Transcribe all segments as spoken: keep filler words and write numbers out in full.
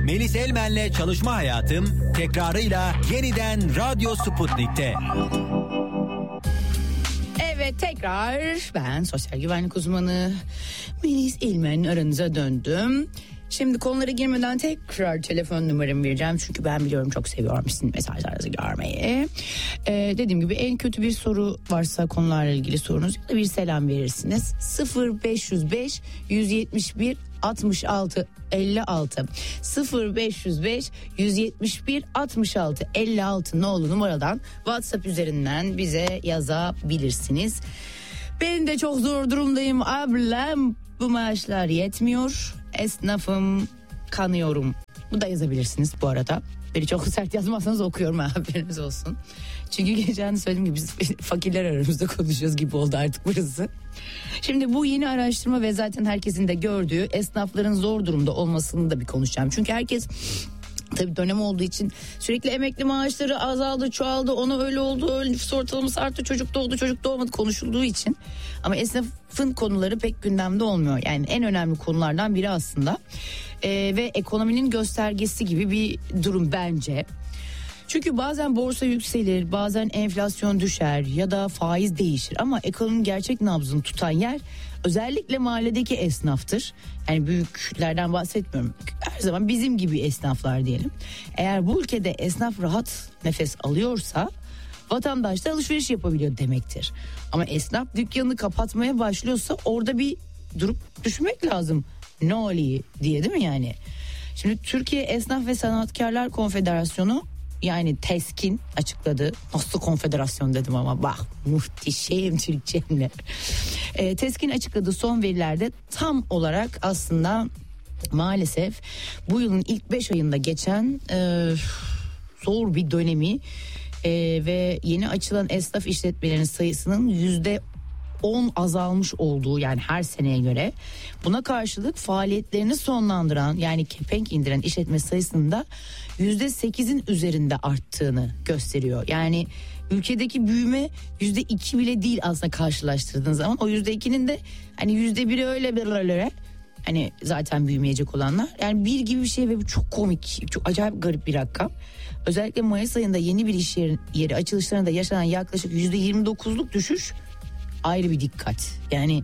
Melis Elmen'le Çalışma Hayatım tekrarıyla yeniden Radyo Sputnik'te. Evet, tekrar ben sosyal güvenlik uzmanı Melis Elmen aranıza döndüm. Şimdi konulara girmeden tekrar telefon numaramı vereceğim. Çünkü ben biliyorum çok seviyorum sizin mesajlarınızı görmeyi. Ee, dediğim gibi en kötü bir soru varsa konularla ilgili sorunuz ya da bir selam verirsiniz. sıfır beş yüz beş yüz yetmiş bir altmış altı elli altı sıfır beş yüz beş yüz yetmiş bir altmış altı elli altı nolu numaradan WhatsApp üzerinden bize yazabilirsiniz. Ben de çok zor durumdayım ablam, bu maaşlar yetmiyor, esnafım, kanıyorum. Bu da yazabilirsiniz bu arada. Beni çok sert yazmazsanız okuyorum, haberiniz olsun. Çünkü geçen söylediğim gibi biz fakirler aramızda konuşuyoruz gibi oldu artık burası. Şimdi bu yeni araştırma ve zaten herkesin de gördüğü esnafların zor durumda olmasını da bir konuşacağım. Çünkü herkes tabii dönem olduğu için sürekli emekli maaşları azaldı, çoğaldı, ona öyle oldu, öyle nüfus ortalaması arttı, çocuk doğdu, çocuk doğmadı konuşulduğu için. Ama esnafın konuları pek gündemde olmuyor. Yani en önemli konulardan biri aslında. Ee, ve ekonominin göstergesi gibi bir durum bence. Çünkü bazen borsa yükselir, bazen enflasyon düşer ya da faiz değişir. Ama ekonominin gerçek nabzını tutan yer özellikle mahalledeki esnaftır. Yani büyüklerden bahsetmiyorum. Her zaman bizim gibi esnaflar diyelim. Eğer bu ülkede esnaf rahat nefes alıyorsa vatandaş da alışveriş yapabiliyor demektir. Ama esnaf dükkanını kapatmaya başlıyorsa orada bir durup düşünmek lazım. Ne oluyor diye, değil mi yani? Şimdi Türkiye Esnaf ve Sanatkarlar Konfederasyonu, yani TESKİN açıkladı. Nasıl konfederasyon dedim ama bak muhteşem Türkçemle. E, TESKİN açıkladığı son verilerde tam olarak aslında maalesef bu yılın ilk beş ayında geçen e, zor bir dönemi e, ve yeni açılan esnaf işletmelerinin sayısının yüzde on azalmış olduğu, yani her seneye göre. Buna karşılık faaliyetlerini sonlandıran, yani kepenk indiren işletme sayısının da yüzde sekizin üzerinde arttığını gösteriyor. Yani ülkedeki büyüme yüzde iki bile değil aslında karşılaştırdığınız zaman. O yüzde ikinin de hani yüzde biri öyle böyle hani zaten büyümeyecek olanlar. Yani bir gibi bir şey ve bu çok komik, çok acayip garip bir rakam. Özellikle Mayıs ayında yeni bir iş yeri, yeri açılışlarında yaşanan yaklaşık yüzde yirmi dokuzluk düşüş ayrı bir dikkat. Yani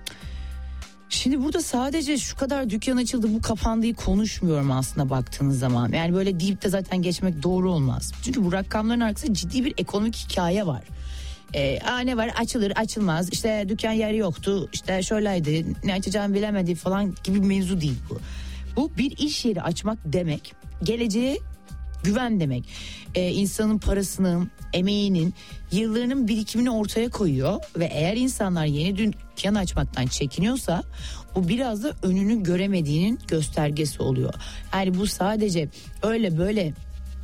şimdi burada sadece şu kadar dükkan açıldı, bu kapandığı konuşmuyorum aslında baktığınız zaman. Yani böyle deyip de zaten geçmek doğru olmaz. Çünkü bu rakamların arkasında ciddi bir ekonomik hikaye var. Ee, aa ne var, açılır açılmaz, işte dükkan yeri yoktu, işte şöyleydi, ne açacağımı bilemedi falan gibi bir mevzu değil bu. Bu bir iş yeri açmak demek, geleceğe güven demek. Ee, insanın parasını, emeğinin, yıllarının birikimini ortaya koyuyor ve eğer insanlar yeni dükkan açmaktan çekiniyorsa bu biraz da önünü göremediğinin göstergesi oluyor. Yani bu sadece öyle böyle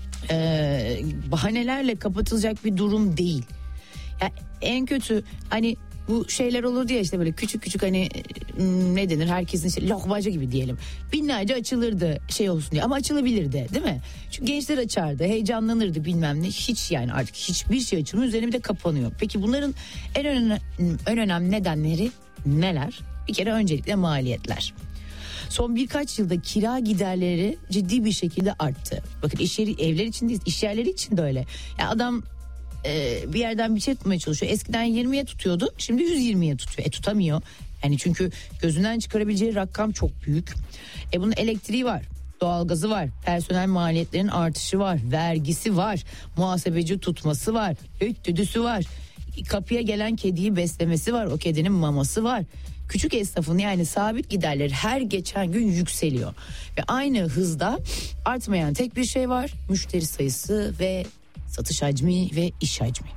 e, bahanelerle kapatılacak bir durum değil. Yani en kötü hani bu şeyler olur diye, işte böyle küçük küçük hani ne denir, herkesin işte lokmacı gibi diyelim. Binlerce açılırdı şey olsun diye, ama açılabilirdi değil mi? Çünkü gençler açardı, heyecanlanırdı bilmem ne. Hiç, yani artık hiçbir şey açılmıyor, üzerine bir de kapanıyor. Peki bunların en önemli, en önemli nedenleri neler? Bir kere öncelikle maliyetler. Son birkaç yılda kira giderleri ciddi bir şekilde arttı. Bakın iş yeri, evler için değil, iş yerleri için de öyle. Yani adam bir yerden bir şey tutmaya çalışıyor. Eskiden yirmiye tutuyordu, şimdi yüz yirmiye tutuyor. E tutamıyor. Yani çünkü gözünden çıkarabileceği rakam çok büyük. E bunun elektriği var, doğalgazı var, personel maliyetlerinin artışı var, vergisi var, muhasebeci tutması var, öttüdüsü var, kapıya gelen kediyi beslemesi var, o kedinin maması var. Küçük esnafın yani sabit giderleri her geçen gün yükseliyor. Ve aynı hızda artmayan tek bir şey var: müşteri sayısı ve satış hacmi ve iş hacmi.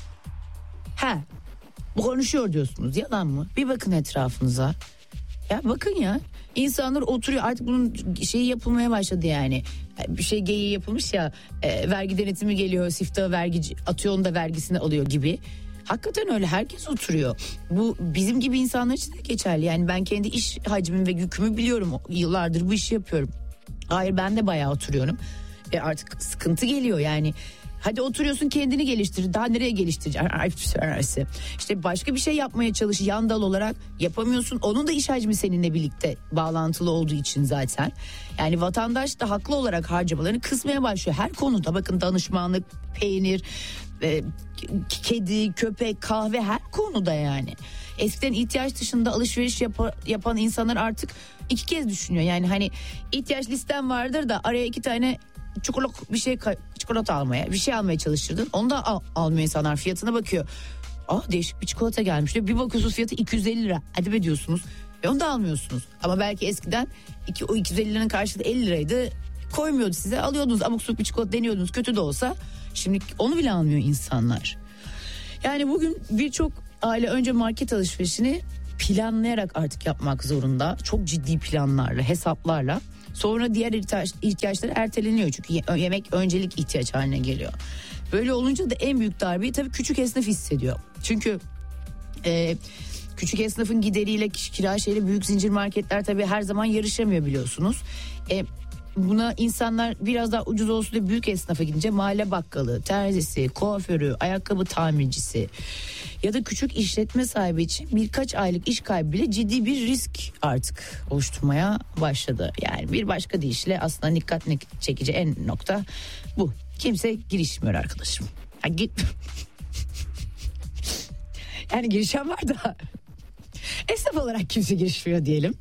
Ha, bu konuşuyor diyorsunuz, yalan mı? Bir bakın etrafınıza. Ya bakın ya, insanlar oturuyor artık, bunun şeyi yapılmaya başladı yani. Bir şey geyiği yapılmış ya, e, vergi denetimi geliyor, siftah vergi atıyor, onu da vergisini alıyor gibi. Hakikaten öyle, herkes oturuyor. Bu bizim gibi insanlar için de geçerli. Yani ben kendi iş hacmimi ve yükümü biliyorum. Yıllardır bu işi yapıyorum. Hayır, ben de bayağı oturuyorum. E artık sıkıntı geliyor yani. Hadi oturuyorsun kendini geliştir. Daha nereye geliştireceksin? İşte başka bir şey yapmaya çalış yan dal olarak yapamıyorsun. Onun da iş hacmi seninle birlikte bağlantılı olduğu için zaten. Yani vatandaş da haklı olarak harcamalarını kısmaya başlıyor. Her konuda bakın danışmanlık, peynir, e, kedi, köpek, kahve her konuda yani. Eskiden ihtiyaç dışında alışveriş yap- yapan insanlar artık iki kez düşünüyor. Yani hani ihtiyaç listem vardır da araya iki tane çikolata bir şey çikolata almaya bir şey almaya çalıştırdın. Onu da al, almıyor insanlar, fiyatına bakıyor. Aa değişik bir çikolata gelmiş diyor. Bir bakıyorsunuz fiyatı iki yüz elli lira. Hadi be diyorsunuz. E onu da almıyorsunuz. Ama belki eskiden iki, o iki yüz elli liranın karşılığı elli liraydı. Koymuyordu size. Alıyordunuz abuk subuk bir çikolata deniyordunuz. Kötü de olsa. Şimdi onu bile almıyor insanlar. Yani bugün birçok aile önce market alışverişini planlayarak artık yapmak zorunda. Çok ciddi planlarla, hesaplarla. Sonra diğer ihtiyaçları erteleniyor. Çünkü yemek öncelik ihtiyaç haline geliyor. Böyle olunca da en büyük darbeyi tabii küçük esnaf hissediyor. Çünkü e, küçük esnafın gideriyle, kira şeyle büyük zincir marketler tabii her zaman yarışamıyor biliyorsunuz. E, buna insanlar biraz daha ucuz olsun diye büyük esnafa gidince mahalle bakkalı, terzisi, kuaförü, ayakkabı tamircisi ya da küçük işletme sahibi için birkaç aylık iş kaybı bile ciddi bir risk artık oluşturmaya başladı. Yani bir başka deyişle aslında dikkat çekici en nokta bu. Kimse girişmiyor arkadaşım. Ya git. Yani girişen var da esnaf olarak kimse girişmiyor diyelim.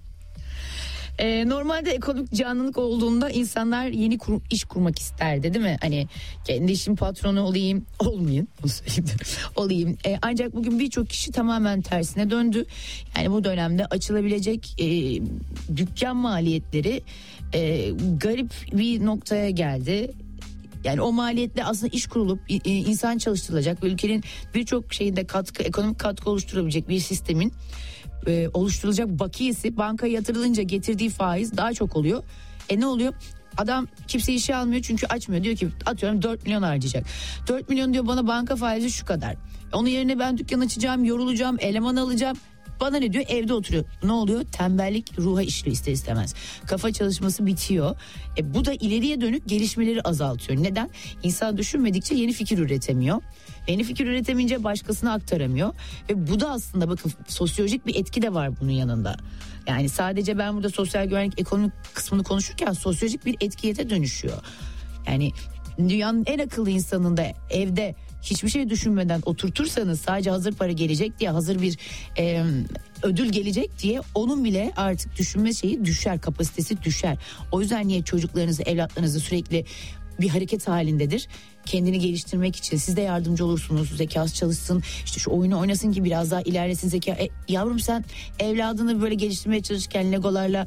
Ee, normalde ekonomik canlılık olduğunda insanlar yeni kur, iş kurmak isterdi değil mi? Hani kendi işin patronu olayım, olmayın bunu söyleyeyim de, olayım. Ee, ancak bugün birçok kişi tamamen tersine döndü. Yani bu dönemde açılabilecek e, dükkan maliyetleri e, garip bir noktaya geldi. Yani o maliyetle aslında iş kurulup insan çalıştırılacak ve ülkenin birçok şeyinde katkı, ekonomik katkı oluşturabilecek bir sistemin e, oluşturulacak bakiyesi bankaya yatırılınca getirdiği faiz daha çok oluyor. E ne oluyor? Adam kimse işe almıyor çünkü açmıyor. Diyor ki atıyorum dört milyon harcayacak. dört milyon diyor bana banka faizi şu kadar. Onun yerine ben dükkan açacağım, yorulacağım, eleman alacağım. Bana ne diyor? Evde oturuyor. Ne oluyor? Tembellik ruha işliyor ister istemez. Kafa çalışması bitiyor. E, bu da ileriye dönük gelişmeleri azaltıyor. Neden? İnsan düşünmedikçe yeni fikir üretemiyor. Yeni fikir üretemince başkasına aktaramıyor. Ve bu da aslında bakın sosyolojik bir etki de var bunun yanında. Yani sadece ben burada sosyal güvenlik ekonomik kısmını konuşurken sosyolojik bir etkiye de dönüşüyor. Yani dünyanın en akıllı insanını da evde hiçbir şey düşünmeden oturtursanız sadece hazır para gelecek diye hazır bir e, ödül gelecek diye onun bile artık düşünme şeyi düşer, kapasitesi düşer. O yüzden niye çocuklarınızı, evlatlarınızı sürekli bir hareket halindedir. Kendini geliştirmek için siz de yardımcı olursunuz. Zekası çalışsın, işte şu oyunu oynasın ki biraz daha ilerlesin zeka. E, yavrum sen evladını böyle geliştirmeye çalışırken legolarla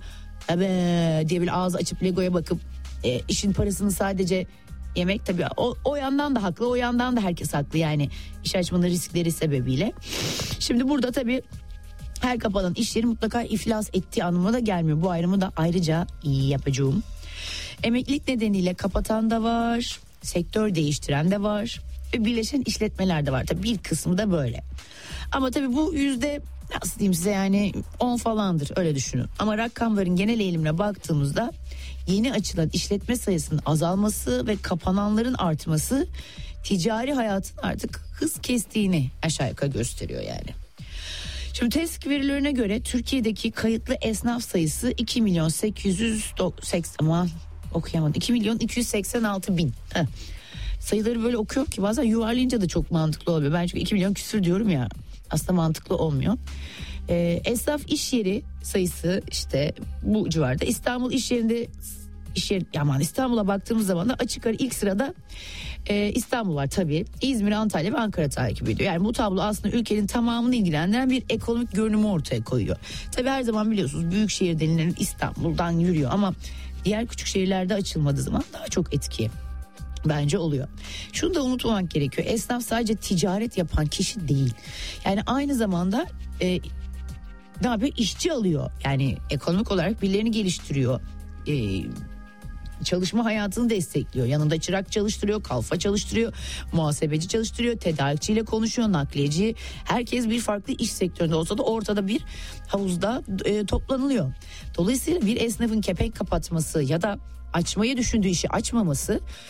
ebe diye bir ağzı açıp legoya bakıp e, işin parasını sadece yemek tabii o, o yandan da haklı, o yandan da herkes haklı yani iş açmanın riskleri sebebiyle. Şimdi burada tabii her kapanan iş yeri mutlaka iflas ettiği anlamına da gelmiyor. Bu ayrımı da ayrıca iyi yapacağım. Emeklilik nedeniyle kapatan da var, sektör değiştiren de var ve birleşen işletmeler de var. Tabii bir kısmı da böyle. Ama tabii bu yüzde nasıl diyeyim size yani on falandır öyle düşünün. Ama rakamların genel eğilimine baktığımızda yeni açılan işletme sayısının azalması ve kapananların artması ticari hayatın artık hız kestiğini aşağı yukarı gösteriyor yani. Şimdi TESK verilerine göre Türkiye'deki kayıtlı esnaf sayısı iki milyon sekiz yüz seksen aman okuyamadım iki milyon iki yüz seksen altı bin. Heh. Sayıları böyle okuyorum ki bazen yuvarlayınca da çok mantıklı oluyor. Ben çünkü iki milyon küsür diyorum ya aslında mantıklı olmuyor. Ee, esnaf iş yeri sayısı işte bu civarda. İstanbul iş yerinde iş yeri, aman İstanbul'a baktığımız zaman da açık ara ilk sırada e, İstanbul var tabii. İzmir, Antalya ve Ankara takip ediyor. Yani bu tablo aslında ülkenin tamamını ilgilendiren bir ekonomik görünümü ortaya koyuyor. Tabii her zaman biliyorsunuz büyük şehir denilen İstanbul'dan yürüyor ama diğer küçük şehirlerde açılmadığı zaman daha çok etki bence oluyor. Şunu da unutmamak gerekiyor. Esnaf sadece ticaret yapan kişi değil. Yani aynı zamanda e, ne yapıyor? İşçi alıyor. Yani ekonomik olarak birilerini geliştiriyor. E, çalışma hayatını destekliyor. Yanında çırak çalıştırıyor, kalfa çalıştırıyor, muhasebeci çalıştırıyor, tedarikçiyle konuşuyor, nakliyeci. Herkes bir farklı iş sektöründe olsa da ortada bir havuzda e, toplanılıyor. Dolayısıyla bir esnafın kepenk kapatması ya da açmayı düşündüğü işi açmaması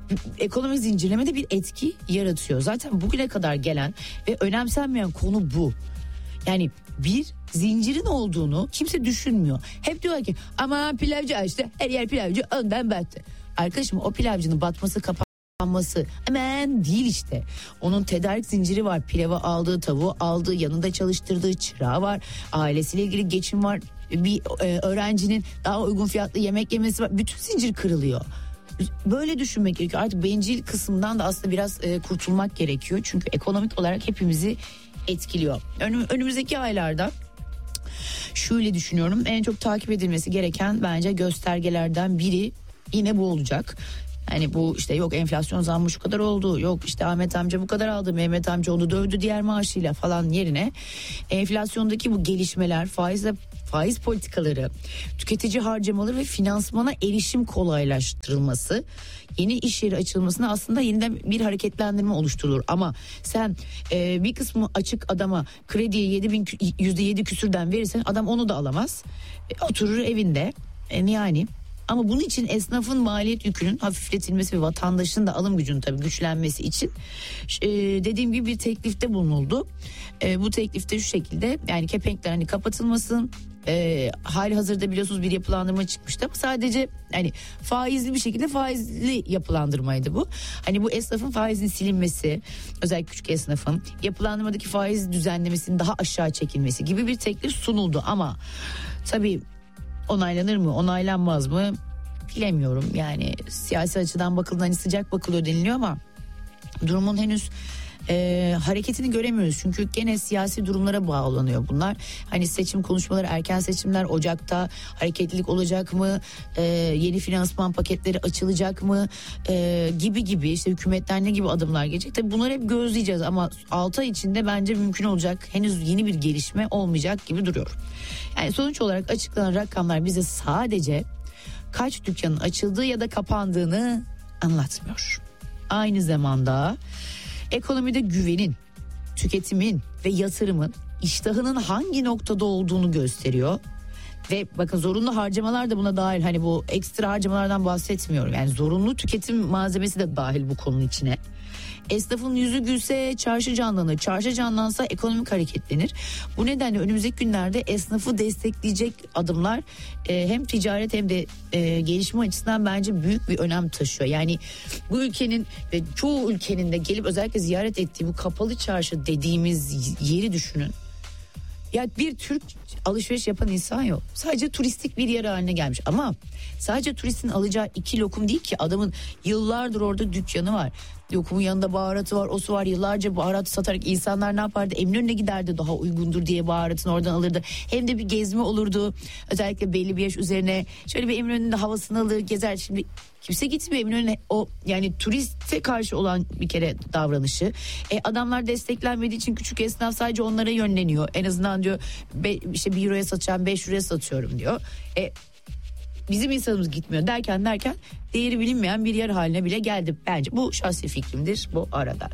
ekonomik zincirlemede bir etki yaratıyor. Zaten bugüne kadar gelen ve önemsenmeyen konu bu. Yani bir zincirin olduğunu kimse düşünmüyor. Hep diyorlar ki ama pilavcı açtı, her yer pilavcı, ondan battı. Arkadaşım, o pilavcının batması, kapanması hemen değil işte. Onun tedarik zinciri var. Pilavı aldığı, tavuğu aldığı, yanında çalıştırdığı çırağı var. Ailesiyle ilgili geçim var. Bir e, öğrencinin daha uygun fiyatlı yemek yemesi var. Bütün zincir kırılıyor. Böyle düşünmek gerekiyor. Artık bencil kısımdan da aslında biraz e, kurtulmak gerekiyor. Çünkü ekonomik olarak hepimizi etkiliyor. Önüm, önümüzdeki aylarda şöyle düşünüyorum. En çok takip edilmesi gereken bence göstergelerden biri yine bu olacak. Yani bu işte yok enflasyon zammı şu kadar oldu, yok işte Ahmet amca bu kadar aldı, Mehmet amca onu dövdü diğer maaşıyla falan yerine enflasyondaki bu gelişmeler, faizle faiz politikaları, tüketici harcamaları ve finansmana erişim kolaylaştırılması, yeni iş yeri açılmasına aslında yeniden bir hareketlendirme oluşturulur. Ama sen e, bir kısmı açık adama krediye yedi bin yüzde yedi küsürden verirsen adam onu da alamaz. E, oturur evinde. E, yani ama bunun için esnafın maliyet yükünün hafifletilmesi ve vatandaşın da alım gücünün tabii güçlenmesi için e, dediğim gibi bir teklifte bulunuldu. E, bu teklifte şu şekilde, yani kepenkler hani kapatılmasın. E, hali hazırda biliyorsunuz bir yapılandırma çıkmıştı ama sadece hani faizli bir şekilde faizli yapılandırmaydı bu. Hani bu esnafın faizin silinmesi, özellikle küçük esnafın yapılandırmadaki faiz düzenlemesinin daha aşağı çekilmesi gibi bir teklif sunuldu ama tabii onaylanır mı, onaylanmaz mı bilemiyorum. Yani siyasi açıdan bakıldığında hani sıcak bakılıyor deniliyor ama durumun henüz e, hareketini göremiyoruz. Çünkü gene siyasi durumlara bağlanıyor bunlar. Hani seçim konuşmaları, erken seçimler Ocak'ta, hareketlilik olacak mı? E, yeni finansman paketleri açılacak mı? E, gibi gibi işte hükümetten ne gibi adımlar gelecek? Tabii bunları hep gözleyeceğiz ama altı ay içinde bence mümkün olacak. Henüz yeni bir gelişme olmayacak gibi duruyor. Yani sonuç olarak açıklanan rakamlar bize sadece kaç dükkanın açıldığı ya da kapandığını anlatmıyor. Aynı zamanda ekonomide güvenin, tüketimin ve yatırımın iştahının hangi noktada olduğunu gösteriyor. Ve bakın zorunlu harcamalar da buna dahil. Hani bu ekstra harcamalardan bahsetmiyorum. Yani zorunlu tüketim malzemesi de dahil bu konunun içine. Esnafın yüzü gülse çarşı canlanır, çarşı canlansa ekonomik hareketlenir. Bu nedenle önümüzdeki günlerde esnafı destekleyecek adımlar e, hem ticaret hem de e, gelişme açısından bence büyük bir önem taşıyor. Yani bu ülkenin ve çoğu ülkenin de gelip özellikle ziyaret ettiği bu kapalı çarşı dediğimiz yeri düşünün. Ya bir Türk alışveriş yapan insan yok. Sadece turistik bir yer haline gelmiş. Ama sadece turistin alacağı iki lokum değil ki, adamın yıllardır orada dükkanı var. Lokumun yanında baharatı var, osu var. Yıllarca baharatı satarak insanlar ne yapardı? Eminönü'ne giderdi, daha uygundur diye baharatını oradan alırdı. Hem de bir gezme olurdu. Özellikle belli bir yaş üzerine şöyle bir Eminönü'nün havasını alır, gezer. Şimdi kimse gitmiyor Eminönü'ne. O yani turiste karşı olan bir kere davranışı. E, adamlar desteklenmediği için küçük esnaf sadece onlara yönleniyor. En azından diyor be, işte bir euroya satacağım, beş euroya satıyorum diyor. E, bizim insanımız gitmiyor derken derken değeri bilinmeyen bir yer haline bile geldi. Bence bu şahsi fikrimdir bu arada.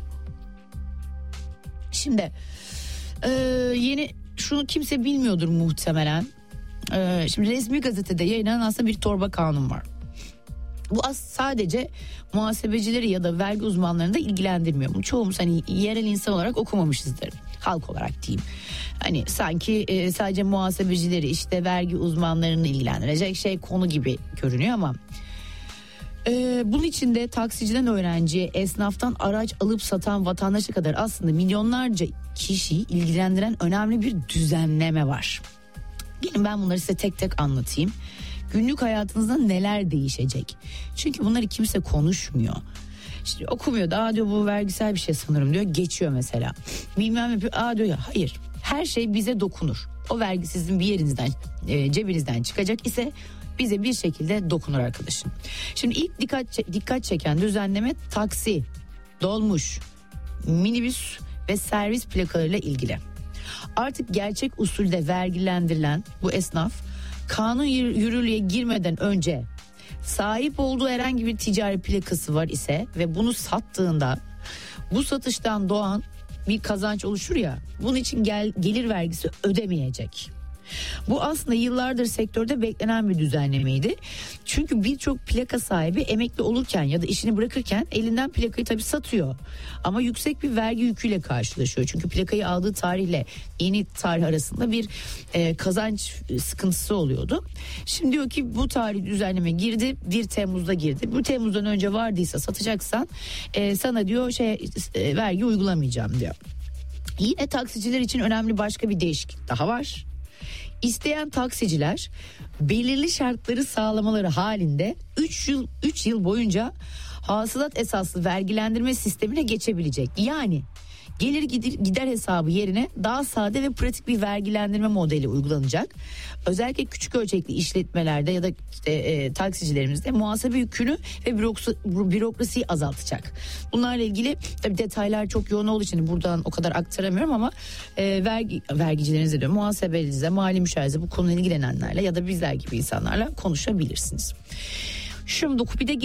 Şimdi e, yeni şunu kimse bilmiyordur muhtemelen. E, şimdi resmi gazetede yayınlanan aslında bir torba kanun var. Bu as sadece muhasebecileri ya da vergi uzmanlarını da ilgilendirmiyor. Bunu çoğumuz hani yerel insan olarak okumamışızdır. Halk olarak diyeyim. Hani sanki e, sadece muhasebecileri, işte vergi uzmanlarını ilgilendirecek şey konu gibi görünüyor ama e, bunun içinde taksiciden öğrenciye, esnaftan araç alıp satan vatandaşa kadar aslında milyonlarca kişiyi ilgilendiren önemli bir düzenleme var. Gelin ben bunları size tek tek anlatayım. Günlük hayatınızda neler değişecek? Çünkü bunları kimse konuşmuyor. İşte okumuyor da aa diyor bu vergisel bir şey sanırım diyor, geçiyor mesela. Bilmem yapıyor, aa diyor ya hayır, her şey bize dokunur. O vergi sizin bir yerinizden e, cebinizden çıkacak ise bize bir şekilde dokunur arkadaşım. Şimdi ilk dikkat dikkat çeken düzenleme taksi, dolmuş, minibüs ve servis plakalarıyla ilgili. Artık gerçek usulde vergilendirilen bu esnaf kanun yürürlüğe girmeden önce sahip olduğu herhangi bir ticari plakası var ise ve bunu sattığında bu satıştan doğan bir kazanç oluşur ya, bunun için gel, gelir vergisi ödemeyecek. Bu aslında yıllardır sektörde beklenen bir düzenlemeydi. Çünkü birçok plaka sahibi emekli olurken ya da işini bırakırken elinden plakayı tabii satıyor. Ama yüksek bir vergi yüküyle karşılaşıyor. Çünkü plakayı aldığı tarihle yeni tarih arasında bir e, kazanç sıkıntısı oluyordu. Şimdi diyor ki bu tarih düzenleme girdi, bir Temmuz'da girdi. Bu Temmuz'dan önce vardıysa satacaksan e, sana diyor şey e, vergi uygulamayacağım diyor. Yine taksiciler için önemli başka bir değişiklik daha var. İsteyen taksiciler belirli şartları sağlamaları halinde üç yıl üç yıl boyunca hasılat esaslı vergilendirme sistemine geçebilecek. Yani gelir gider hesabı yerine daha sade ve pratik bir vergilendirme modeli uygulanacak. Özellikle küçük ölçekli işletmelerde ya da işte, e, taksicilerimizde muhasebe yükünü ve bürokrasi, bürokrasiyi azaltacak. Bunlarla ilgili tabii detaylar çok yoğun olduğu için buradan o kadar aktaramıyorum ama e, vergi vergicilerinize diyor, muhasebenize, mali müşavirize, bu konuyla ilgilenenlerle ya da bizler gibi insanlarla konuşabilirsiniz. Şimdi bir de